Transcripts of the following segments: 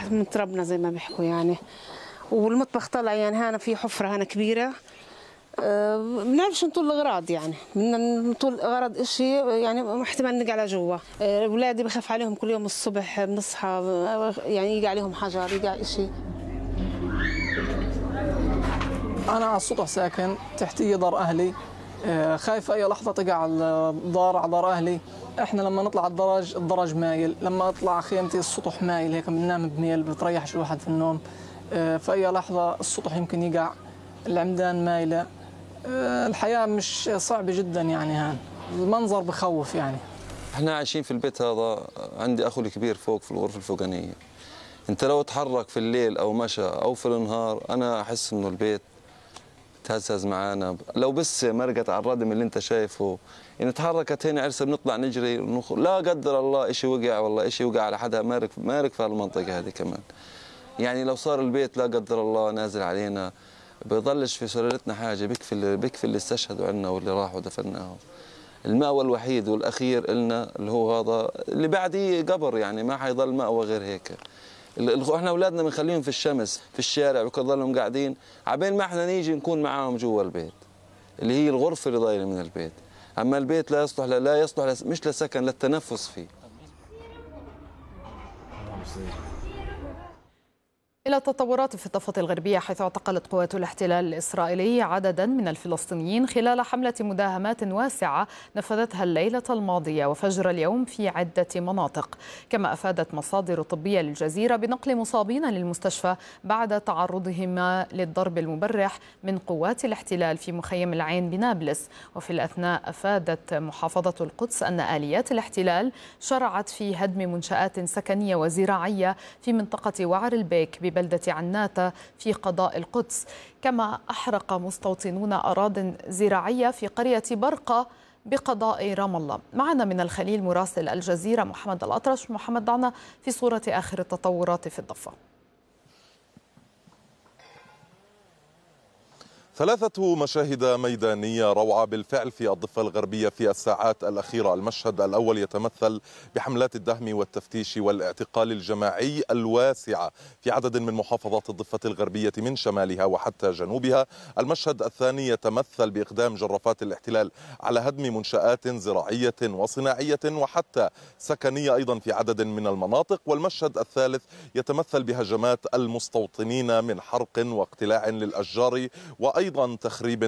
متربنا زي ما بيحكوا يعني. والمطبخ طلع يعني هنا في حفرة هنا كبيرة، بنعرفش نطول الأغراض يعني، بدنا نطول أغراض إشي يعني احتمال نقع لجوا. أولادي بخاف عليهم كل يوم الصبح بنصحى يعني يقع عليهم حجر يقع إشي. أنا على السطح ساكن، تحتي دار أهلي، خايف أي لحظة تقع على الدار على دار أهلي. إحنا لما نطلع الدرج مايل، لما أطلع خيمتي السطح مايل، هيك بننام بميل بتريحش الواحد في النوم. في أي لحظة السطح يمكن يقع، العمدان مايلة. الحياة مش صعبة جدا يعني، هان المنظر بخوف يعني. احنا عايشين في البيت هذا، عندي أخو الكبير فوق في الغرفة الفوقانية. انت لو تحرك في الليل او مشى او في النهار انا احس انه البيت تهزز معانا. لو بس مرقت على الردم اللي انت شايفه، ان تحركت هنا عرسه بنطلع نجري لا قدر الله شيء وقع، والله شيء وقع على حدا مارك في المنطقه هذه كمان. يعني لو صار البيت لا قدر الله نازل علينا بيضلش في سلالتنا حاجه، بكفي اللي استشهدوا عنا واللي راحوا دفناهم. المأوى الوحيد والاخير لنا اللي هو هذا، اللي بعديه قبر، يعني ما حيضل مأوى غير هيك. احنا اولادنا بنخليهم في الشمس في الشارع بضلهم قاعدين عبين ما احنا نيجي نكون معاهم جوا البيت، اللي هي الغرفه اللي ضايله من البيت. اما البيت لا يصلح مش لسكن، للتنفس فيه. إلى التطورات في الضفة الغربية، حيث اعتقلت قوات الاحتلال الإسرائيلي عددا من الفلسطينيين خلال حملة مداهمات واسعة نفذتها الليلة الماضية وفجر اليوم في عدة مناطق. كما أفادت مصادر طبية للجزيرة بنقل مصابين للمستشفى بعد تعرضهم للضرب المبرح من قوات الاحتلال في مخيم العين بنابلس. وفي الأثناء أفادت محافظة القدس أن آليات الاحتلال شرعت في هدم منشآت سكنية وزراعية في منطقة وعر البيك ببلدة عناتة في قضاء القدس. كما أحرق مستوطنون أراضٍ زراعية في قرية برقة بقضاء رام الله. معنا من الخليل مراسل الجزيرة محمد الأطرش. محمد، ضعنا في صورة آخر التطورات في الضفة. 3 مشاهد ميدانية روعة بالفعل في الضفة الغربية في الساعات الأخيرة. المشهد الأول يتمثل بحملات الدهم والتفتيش والاعتقال الجماعي الواسعة في عدد من محافظات الضفة الغربية من شمالها وحتى جنوبها. المشهد الثاني يتمثل بإقدام جرافات الاحتلال على هدم منشآت زراعية وصناعية وحتى سكنية أيضا في عدد من المناطق. والمشهد الثالث يتمثل بهجمات المستوطنين من حرق واقتلاع للأشجار وأيضا تخريب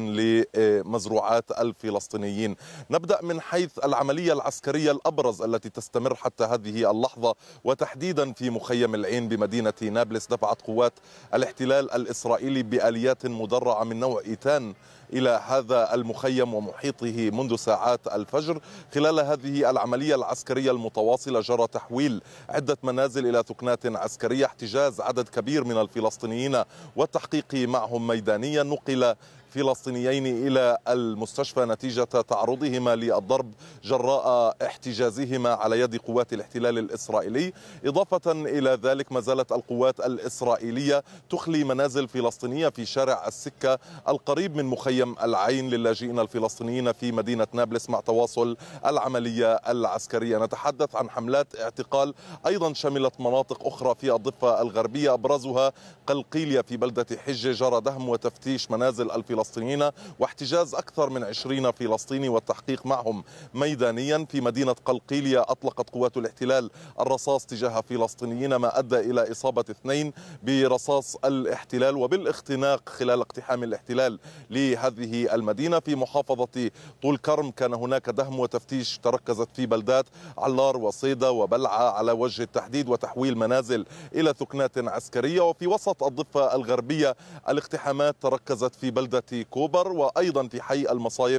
لمزروعات الفلسطينيين. نبدأ من حيث العملية العسكرية الأبرز التي تستمر حتى هذه اللحظة، وتحديدا في مخيم العين بمدينة نابلس. دفعت قوات الاحتلال الإسرائيلي بآليات مدرعة من نوع إيتان إلى هذا المخيم ومحيطه منذ ساعات الفجر. خلال هذه العملية العسكرية المتواصلة جرى تحويل عدة منازل إلى ثكنات عسكرية، احتجاز عدد كبير من الفلسطينيين والتحقيق معهم ميدانيا. نقل فلسطينيين إلى المستشفى نتيجة تعرضهما للضرب جراء احتجازهما على يد قوات الاحتلال الإسرائيلي. إضافة إلى ذلك ما زالت القوات الإسرائيلية تخلي منازل فلسطينية في شارع السكة القريب من مخيم العين للاجئين الفلسطينيين في مدينة نابلس مع تواصل العملية العسكرية. نتحدث عن حملات اعتقال أيضا شملت مناطق أخرى في الضفة الغربية، أبرزها قلقيلية في بلدة حجة. جرى دهم وتفتيش منازل الفلسطينيين واحتجاز أكثر من 20 فلسطيني والتحقيق معهم ميدانيا. في مدينة قلقيلية أطلقت قوات الاحتلال الرصاص تجاه فلسطينيين ما أدى إلى إصابة 2 برصاص الاحتلال وبالاختناق خلال اقتحام الاحتلال لهذه المدينة. في محافظة طول كرم كان هناك دهم وتفتيش تركزت في بلدات علار وصيدا وبلعة على وجه التحديد وتحويل منازل إلى ثكنات عسكرية. وفي وسط الضفة الغربية الاقتحامات تركزت في بلدة كوبر وأيضا في حي المصايف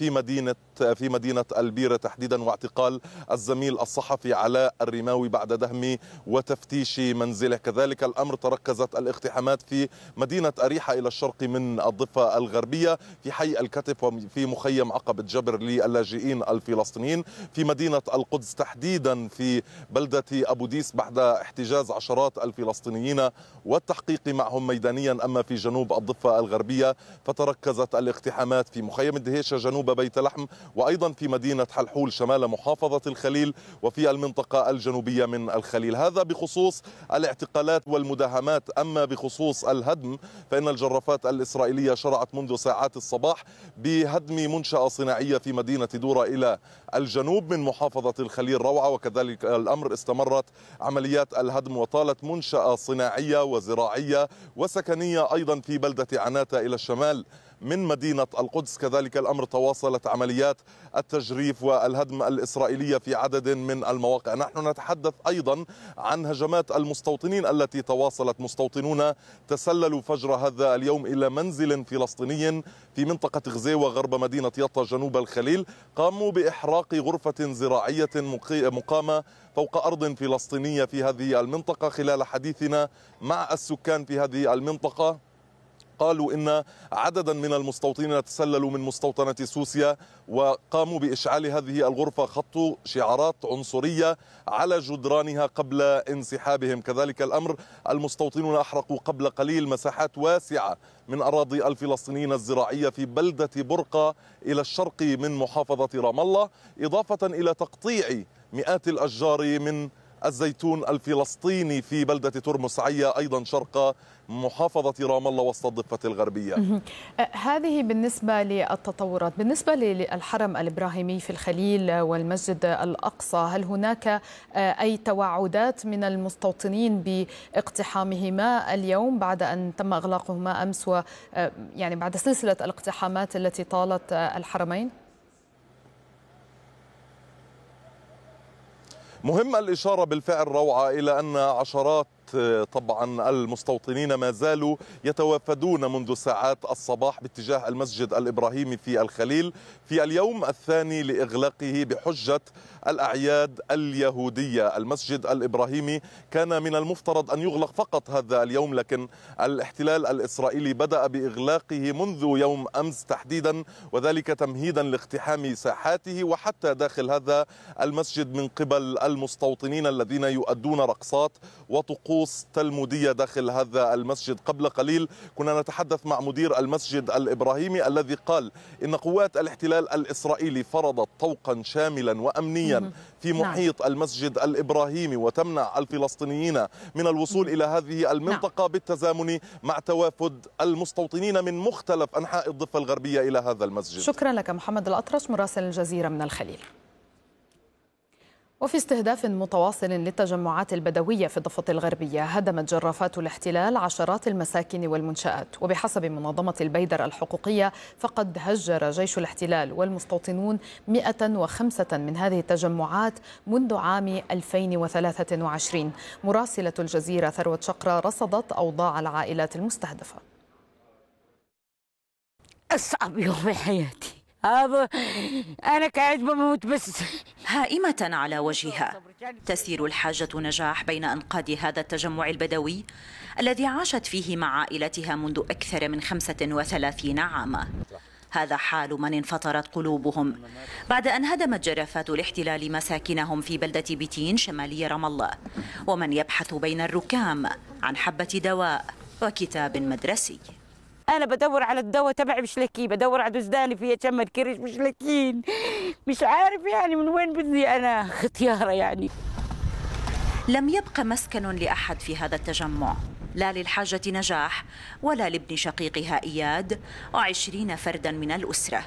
في مدينة البيرة تحديدا، واعتقال الزميل الصحفي علاء الرماوي بعد دهم وتفتيش منزله. كذلك الأمر تركزت الاقتحامات في مدينة أريحة إلى الشرق من الضفة الغربية، في حي الكتف وفي مخيم عقبة جبر للاجئين الفلسطينيين، في مدينة القدس تحديدا في بلدة أبو ديس بعد احتجاز عشرات الفلسطينيين والتحقيق معهم ميدانيا. أما في جنوب الضفة الغربية تركزت الاقتحامات في مخيم الدهيشة جنوب بيت لحم، وأيضا في مدينة حلحول شمال محافظة الخليل، وفي المنطقة الجنوبية من الخليل. هذا بخصوص الاعتقالات والمداهمات. أما بخصوص الهدم فإن الجرافات الإسرائيلية شرعت منذ ساعات الصباح بهدم منشأة صناعية في مدينة دورة إلى الجنوب من محافظة الخليل روعة، وكذلك الأمر استمرت عمليات الهدم وطالت منشأة صناعية وزراعية وسكنية أيضا في بلدة عناتة إلى الشمال من مدينة القدس. كذلك الأمر تواصلت عمليات التجريف والهدم الإسرائيلية في عدد من المواقع. نحن نتحدث أيضا عن هجمات المستوطنين التي تواصلت. مستوطنون تسللوا فجر هذا اليوم إلى منزل فلسطيني في منطقة غزيوة غرب مدينة يطا جنوب الخليل، قاموا بإحراق غرفة زراعية مقامة فوق أرض فلسطينية في هذه المنطقة. خلال حديثنا مع السكان في هذه المنطقة قالوا إن عددا من المستوطنين تسللوا من مستوطنة سوسيا وقاموا بإشعال هذه الغرفة، خطوا شعارات عنصرية على جدرانها قبل انسحابهم. كذلك الأمر المستوطنون أحرقوا قبل قليل مساحات واسعة من أراضي الفلسطينيين الزراعية في بلدة برقة إلى الشرق من محافظة رام الله، إضافة إلى تقطيع مئات الأشجار من الزيتون الفلسطيني في بلدة ترمس عيا أيضا شرق محافظة رام الله وسط الضفة الغربية. هذه بالنسبة للتطورات. بالنسبة للحرم الإبراهيمي في الخليل والمسجد الأقصى، هل هناك أي توعدات من المستوطنين باقتحامهما اليوم بعد أن تم إغلاقهما أمس يعني بعد سلسلة الاقتحامات التي طالت الحرمين؟ مهم الإشارة بالفعل روعة إلى أن عشرات طبعا المستوطنين ما زالوا يتوافدون منذ ساعات الصباح باتجاه المسجد الإبراهيمي في الخليل في اليوم الثاني لإغلاقه بحجة الأعياد اليهودية. المسجد الإبراهيمي كان من المفترض أن يغلق فقط هذا اليوم، لكن الاحتلال الإسرائيلي بدأ بإغلاقه منذ يوم أمس تحديدا، وذلك تمهيدا لاقتحام ساحاته وحتى داخل هذا المسجد من قبل المستوطنين الذين يؤدون رقصات وطقوس تلمودية داخل هذا المسجد. قبل قليل كنا نتحدث مع مدير المسجد الإبراهيمي الذي قال إن قوات الاحتلال الإسرائيلي فرضت طوقا شاملا وأمنيا في محيط المسجد الإبراهيمي وتمنع الفلسطينيين من الوصول إلى هذه المنطقة بالتزامن مع توافد المستوطنين من مختلف أنحاء الضفة الغربية إلى هذا المسجد. شكرا لك محمد الأطرش مراسل الجزيرة من الخليل. وفي استهداف متواصل للتجمعات البدوية في الضفة الغربية، هدمت جرافات الاحتلال عشرات المساكن والمنشآت. وبحسب منظمة البيدر الحقوقية فقد هجر جيش الاحتلال والمستوطنون 105 من هذه التجمعات منذ عام 2023. مراسلة الجزيرة ثروت شقرة رصدت أوضاع العائلات المستهدفة. أصعب يوم في حياتي، هذا أنا قاعد بموت بس. هائمة على وجهها تسير الحاجة نجاح بين أنقاض هذا التجمع البدوي الذي عاشت فيه مع عائلتها منذ أكثر من 35 عاما. هذا حال من انفطرت قلوبهم بعد أن هدمت جرافات الاحتلال مساكنهم في بلدة بيتين شمالي رام الله، ومن يبحث بين الركام عن حبة دواء وكتاب مدرسي. أنا بدور على الدواء تبعي مش لاقيه، بدور على دزداني فيها شم الكرش مش لاقين، مش عارف يعني من وين بدي أنا ختيارة يعني. لم يبق مسكن لأحد في هذا التجمع، لا للحاجة نجاح ولا لابن شقيقها إياد و20 فردا من الأسرة.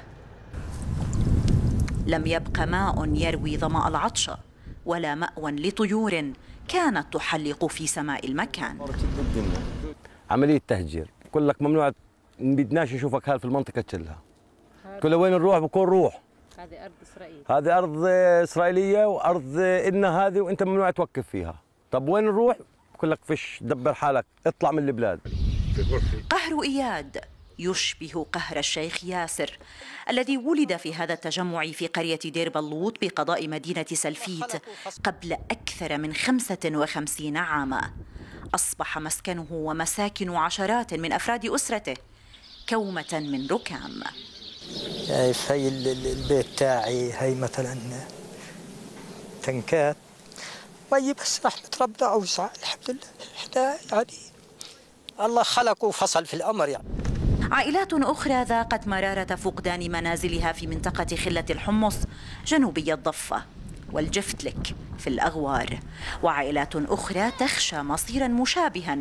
لم يبق ماء يروي ظمأ العطش ولا مأوى لطيور كانت تحلق في سماء المكان. عملية تهجير، بقول لك ممنوع، ما بدناش نشوفك هذا في المنطقة كلها. كل وين نروح بكون روح. هذه أرض إسرائيل، هذه أرض إسرائيلية وأرض إلنا هذه، وأنت ممنوع توقف فيها. طب وين نروح؟ بقول لك فيش، دبر حالك، اطلع من البلاد. قهر إياد يشبه قهر الشيخ ياسر الذي ولد في هذا التجمع في قرية دير بلوط بقضاء مدينة سلفيت قبل أكثر من 55 عاما. أصبح مسكنه ومساكن عشرات من أفراد أسرته كومة من ركام. شايف هي البيت تاعي، هي مثلا تنكات، وهي بس رحمة ربنا أوسع الحمد لله. احنا يعني الله خلق وفصل في الأمر يعني. عائلات أخرى ذاقت مرارة فقدان منازلها في منطقة خلة الحمص جنوبي الضفة والجفتلك في الأغوار، وعائلات أخرى تخشى مصيرا مشابها